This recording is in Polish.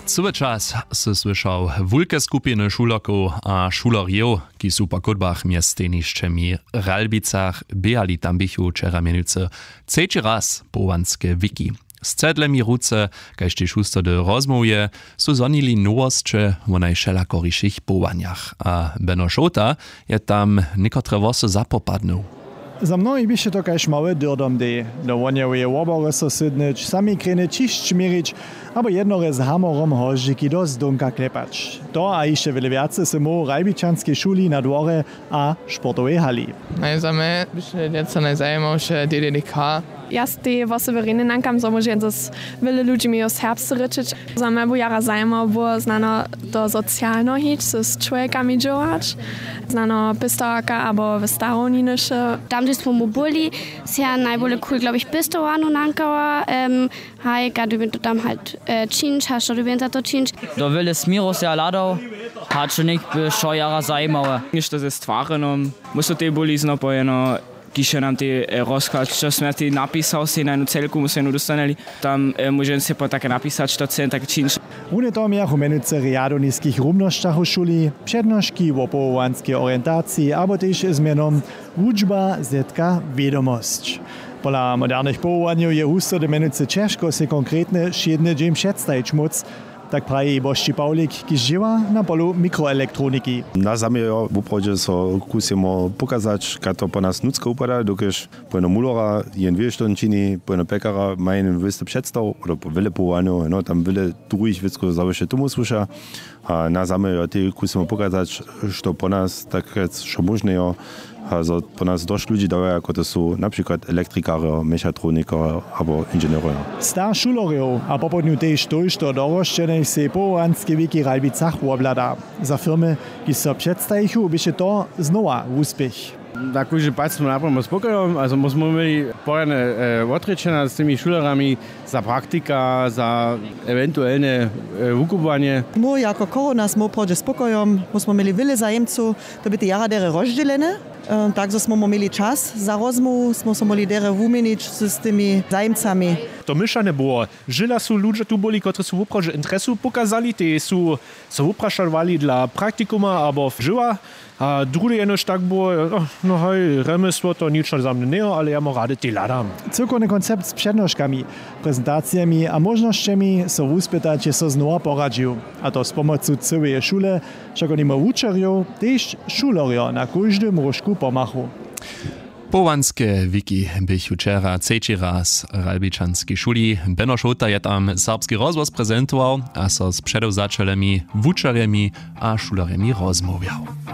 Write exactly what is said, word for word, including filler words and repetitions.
Cały czas se słyszał wielkie skupiny szulaków a szulariów, ki su po kodbach miastenišćemi Ralbicach bijali tam bichu čeramienice trzeci raz połanskie wiki. Z cedlemi ruce, kaž tež husto do rozmowie, su zonili nowostcze o najšelakorišich połaniach. A Beno Šota je tam niekotre wosy zapopadnął. Za mnohých byše to kaž małe dyrdom dej. Do vonjavuje obore so sydnyč, sami krene čišć mirič, abo jednore z hamorom hožiki do zdunka klepać. To a ište wiele viace se mu Ralbičanskej šuli na dvore a športovej hali. Najzame byše něco najzajemavše D D D K. Ja z tej Voseveriny nankam so môže z veľa ľudí mi z herbstu rečiť. Za mňa bu jara zaujímavé było znano do sociálno hiť, s človekami džovať, znano pistovaka abo v staroniniše. Tam, kde sme mu boli, si ja najbolje cool, glaube ich, pistovanu nankava. Um, hej, kad du to tam halt uh, činč, hast du to to činč. Do veľa smíro si ja ladal, hač nik by šo jara zaujímavé. Ništo ze stvárenom, musí to boli znapojeno, když nám ty rozkaz, co jsme ty napísal si na jednu celku, musíme dostaneli, tam e, můžeme si po také napísat, co chceme, tak činč. Une tom jachu menuce riadu niských rumnošťach u šuli, přednožky o povolanské orientacji, abo tež zmenom učba zetka vedomosť. Pola modernych powołaniów je husto de menuce ciężko se konkretne šiedne dżem předstajić moc, tak praje Bošči Pavlik, ki živa na polu mikroelektroniki. Na zamiejo v upravde so kusimo pokazać, kad to po nas nucko upada, dokež pojeno mulora jen wieszton čini, pojeno pekara ma jeden wysty představ, oder po wille powołaniu, no tam wille druhých věcko zawisze tomu słyša. A na zamiejo te kusimo pokazać, što po nas tak šo možného, also po nás dość ludzi daje, jako to są na przykład elektrikarze, mechatroniker albo inżynierowie. Star šulerjev a popodnju tež tož do doroščenej se povolanske wiki Ralbicach oblada. Za firmy, ki so předstajichu, byše to znova úspěch. Takože pač smo napravimo spokojom, also musimo imeli porane e, otrečena s tými šulerami za praktika, za eventuálne e, vukovanie. My jako korona smo prođe spokojom, musimo imeli vele zajemcu, to by te jaradere rozdelene. E, takže smo imeli čas za rozmovu, smo se mogli dere vumenić s tými zajemcami. To myšane było, žila su ludzie tu boli, którzy su upraže interesu pokazali, te su se uprašovali dla praktikuma, abo živa. A drugie jenož tak było, no, no hej, remesło to nic za mnie nie, ale ja mu rady ty ladam. Cyrkovny koncept z přednožkami, prezentacjami a možnošćami so wuspytacie so znova poradził. A to z pomocą całej szule, však oni ma učerjov, tež šulerjo na každym rožku pomachu. Połanskie wiki bych wczera trzeci raz Ralbičanskiej szuli. Beno Šota je tam serbski rozvoz prezentował, a so z przedewzaczelemi, wuczerjemi a szulerjemi rozmawiał.